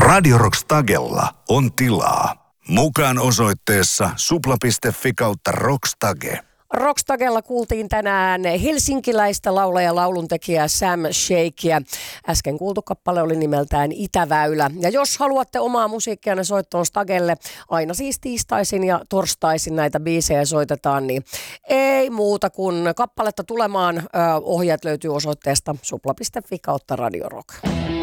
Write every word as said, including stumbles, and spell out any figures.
Radio Rock Stagella on tilaa. Mukaan osoitteessa supla piste fi kautta rockstage. Rockstagella kuultiin tänään helsinkiläistä laulaja ja lauluntekijää Sam Shakea. Äsken kuultu kappale oli nimeltään Itäväylä. Ja jos haluatte omaa musiikkianne soittoon Stagelle, aina siis tiistaisin ja torstaisin näitä biisejä soitetaan, niin ei muuta kuin kappaletta tulemaan. Ohjeet löytyy osoitteesta supla piste fi kautta Radio Rock.